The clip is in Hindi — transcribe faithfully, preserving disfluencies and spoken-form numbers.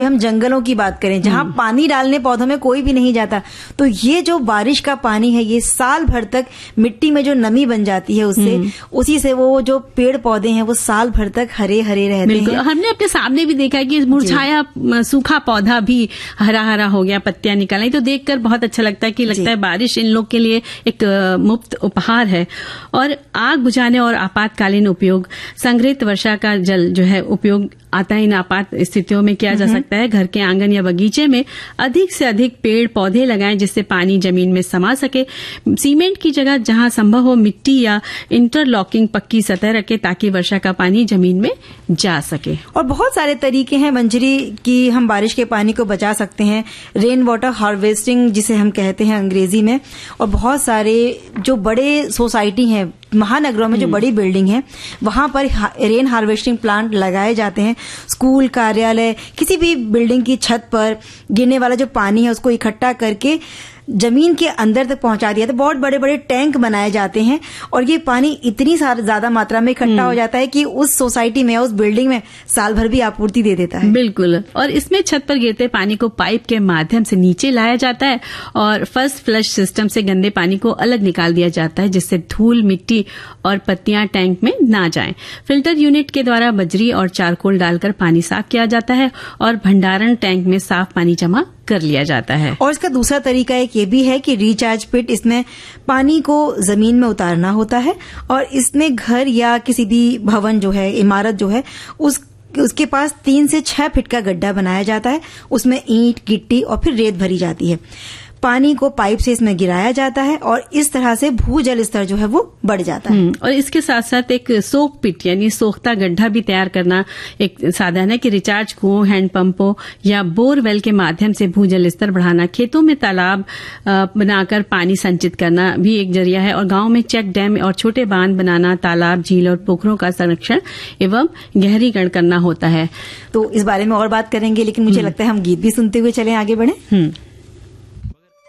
हम जंगलों की बात करें जहां पानी डालने पौधों में कोई भी नहीं जाता, तो ये जो बारिश का पानी है ये साल भर तक मिट्टी में जो नमी बन जाती है उससे, उसी से वो जो पेड़ पौधे हैं वो साल भर तक हरे हरे रहते हैं। हमने अपने सामने भी देखा है कि मुरझाया सूखा पौधा भी हरा हरा हो गया, पत्तियां निकल आई, तो देखकर बहुत अच्छा लगता है कि लगता है बारिश इन लोग के लिए एक मुफ्त उपहार है। और आग बुझाने और आपातकालीन उपयोग, संग्रहित वर्षा का जल जो है उपयोग आता है इन आपात स्थितियों में किया जा सकता है। घर के आंगन या बगीचे में अधिक से अधिक पेड़ पौधे लगाएं जिससे पानी जमीन में समा सके। सीमेंट की जगह जहां संभव हो मिट्टी या इंटरलॉकिंग पक्की सतह रखें ताकि वर्षा का पानी जमीन में जा सके। और बहुत सारे तरीके हैं मंजरी की हम बारिश के पानी को बचा सकते हैं। रेन वाटर हार्वेस्टिंग जिसे हम कहते हैं अंग्रेजी में, और बहुत सारे जो बड़े सोसाइटी हैं महानगरों में जो बड़ी बिल्डिंग है वहां पर रेन हार्वेस्टिंग प्लांट लगाए जाते हैं। स्कूल, कार्यालय, किसी भी बिल्डिंग की छत पर गिरने वाला जो पानी है उसको इकट्ठा करके जमीन के अंदर तक पहुंचा दिया, तो बहुत बड़े बड़े टैंक बनाए जाते हैं और ये पानी इतनी ज्यादा मात्रा में इकट्ठा हो जाता है कि उस सोसाइटी में, उस बिल्डिंग में साल भर भी आपूर्ति दे देता है। बिल्कुल। और इसमें छत पर गिरते पानी को पाइप के माध्यम से नीचे लाया जाता है और फर्स्ट फ्लश सिस्टम से गंदे पानी को अलग निकाल दिया जाता है जिससे धूल, मिट्टी और पत्तियां टैंक में ना जाएं। फिल्टर यूनिट के द्वारा बजरी और चारकोल डालकर पानी साफ किया जाता है और भंडारण टैंक में साफ पानी जमा कर लिया जाता है। और इसका दूसरा तरीका एक ये भी है कि रिचार्ज पिट, इसमें पानी को जमीन में उतारना होता है और इसमें घर या किसी भी भवन जो है, इमारत जो है, उस उसके पास तीन से छह फीट का गड्ढा बनाया जाता है। उसमें ईंट, गिट्टी और फिर रेत भरी जाती है। पानी को पाइप से इसमें गिराया जाता है और इस तरह से भूजल स्तर जो है वो बढ़ जाता है। और इसके साथ साथ एक सोख पिट यानी सोखता गड्ढा भी तैयार करना एक साधन है कि रिचार्ज कुओं, हैंडपंपों या बोरवेल के माध्यम से भूजल स्तर बढ़ाना, खेतों में तालाब बनाकर पानी संचित करना भी एक जरिया है। और गांव में चेक डैम और छोटे बांध बनाना, तालाब, झील और पोखरों का संरक्षण एवं गहरीकरण करना होता है। तो इस बारे में और बात करेंगे, लेकिन मुझे लगता है हम गीत भी सुनते हुए चलें, आगे बढ़े।